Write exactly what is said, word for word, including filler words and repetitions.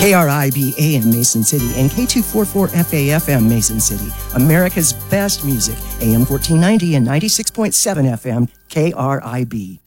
K R I B A M Mason City and K two forty-four F A F M Mason City. America's best music, A M fourteen ninety and ninety-six point seven F M K R I B.